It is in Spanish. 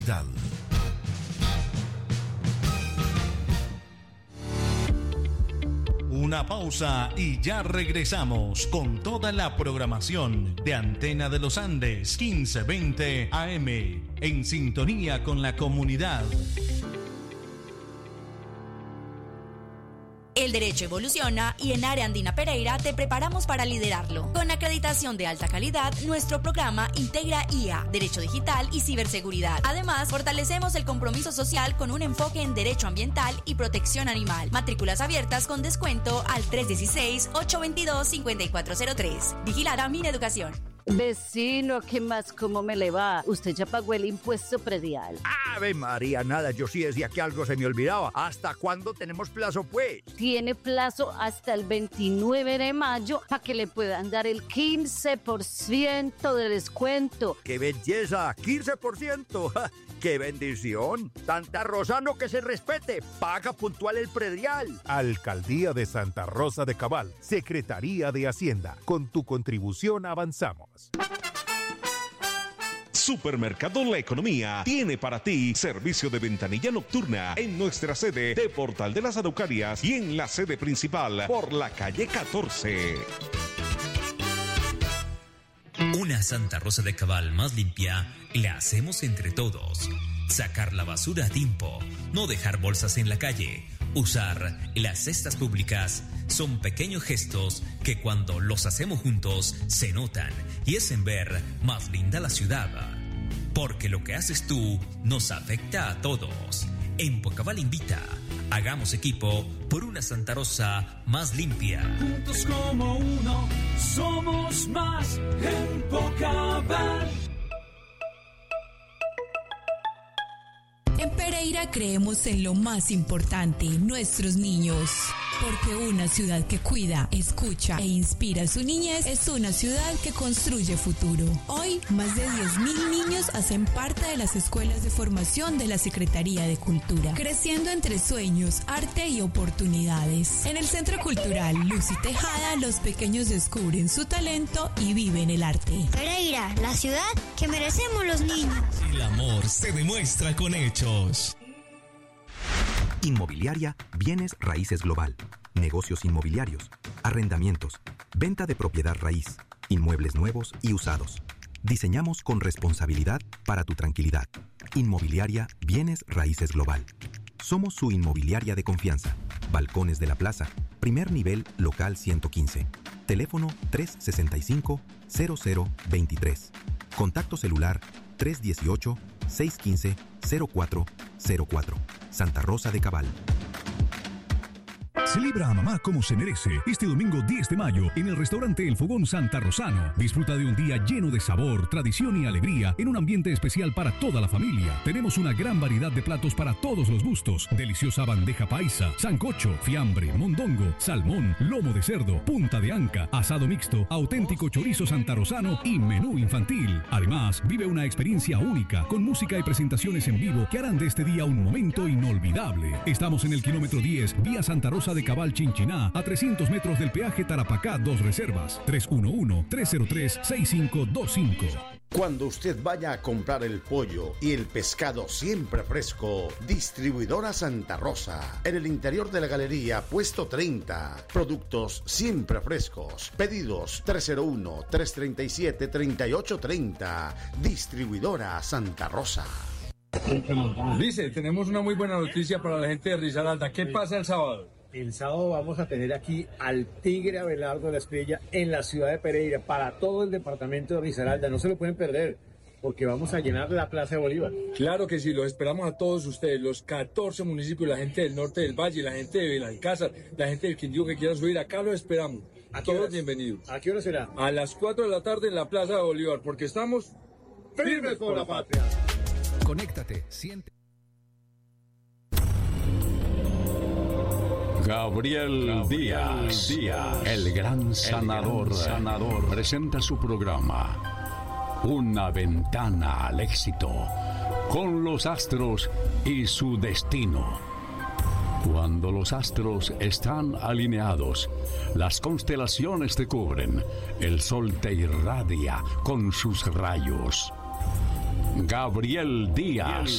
Una pausa y ya regresamos con toda la programación de Antena de los Andes 1520 AM en sintonía con la comunidad. El derecho evoluciona y en Área Andina Pereira te preparamos para liderarlo. Con acreditación de alta calidad, nuestro programa integra IA, Derecho Digital y Ciberseguridad. Además, fortalecemos el compromiso social con un enfoque en derecho ambiental y protección animal. Matrículas abiertas con descuento al 316-822-5403. Vigilada Mineducación. Vecino, ¿qué más? ¿Cómo me le va? ¿Usted ya pagó el impuesto predial? Ave María, nada, yo sí decía que algo se me olvidaba. ¿Hasta cuándo tenemos plazo, pues? Tiene plazo hasta el 29 de mayo para que le puedan dar el 15% de descuento. ¡Qué belleza! ¡15%! ¡Qué bendición! Santa Rosano que se respete. Paga puntual el predial. Alcaldía de Santa Rosa de Cabal. Secretaría de Hacienda. Con tu contribución avanzamos. Supermercado La Economía tiene para ti servicio de ventanilla nocturna en nuestra sede de Portal de las Araucarias y en la sede principal por la calle 14. Una Santa Rosa de Cabal más limpia la hacemos entre todos. Sacar la basura a tiempo, no dejar bolsas en la calle, usar las cestas públicas son pequeños gestos que cuando los hacemos juntos se notan y hacen ver más linda la ciudad. Porque lo que haces tú nos afecta a todos. En Pocabal invita, hagamos equipo por una Santa Rosa más limpia. Juntos como uno, somos más en Pocabal. En Pereira creemos en lo más importante, nuestros niños. Porque una ciudad que cuida, escucha e inspira a su niñez es una ciudad que construye futuro. Hoy, más de 10.000 niños hacen parte de las escuelas de formación de la Secretaría de Cultura, creciendo entre sueños, arte y oportunidades. En el Centro Cultural Luz y Tejada, los pequeños descubren su talento y viven el arte. Pereira, la ciudad que merecemos los niños. El amor se demuestra con hechos. Inmobiliaria Bienes Raíces Global. Negocios inmobiliarios, arrendamientos, venta de propiedad raíz, inmuebles nuevos y usados. Diseñamos con responsabilidad para tu tranquilidad. Inmobiliaria Bienes Raíces Global. Somos su inmobiliaria de confianza. Balcones de la Plaza, primer nivel, local 115. Teléfono 365-0023. Contacto celular 318-615-0404. Santa Rosa de Cabal. Celebra a mamá como se merece este domingo 10 de mayo en el restaurante El Fogón Santa Rosano. Disfruta de un día lleno de sabor, tradición y alegría en un ambiente especial para toda la familia. Tenemos una gran variedad de platos para todos los gustos. Deliciosa bandeja paisa, sancocho, fiambre, mondongo, salmón, lomo de cerdo, punta de anca, asado mixto, auténtico chorizo santarrosano y menú infantil. Además, vive una experiencia única con música y presentaciones en vivo que harán de este día un momento inolvidable. Estamos en el kilómetro 10, vía Santa Rosa de Cabal Chinchiná, a 300 metros del peaje Tarapacá, 2 Reservas, 311-303-6525. Cuando usted vaya a comprar el pollo y el pescado siempre fresco, Distribuidora Santa Rosa, en el interior de la galería, puesto 30. Productos siempre frescos. Pedidos 301-337-3830. Distribuidora Santa Rosa. Dice, tenemos una muy buena noticia para la gente de Risaralda. ¿Qué pasa el sábado? El sábado vamos a tener aquí al Tigre Abelardo de la Espriella en la ciudad de Pereira para todo el departamento de Risaralda. No se lo pueden perder porque vamos a llenar la Plaza de Bolívar. Claro que sí, los esperamos a todos ustedes, los 14 municipios, la gente del norte del Valle, la gente de Belalcázar, la gente del Quindío que quiera subir. Acá los esperamos. A todos bienvenidos. ¿A qué hora será? A las 4 de la tarde en la Plaza de Bolívar, porque estamos firmes por la patria. Conéctate, siente. Gabriel Díaz, el gran sanador, presenta su programa Una ventana al éxito, con los astros y su destino. Cuando los astros están alineados, las constelaciones te cubren, el sol te irradia con sus rayos. Gabriel Díaz,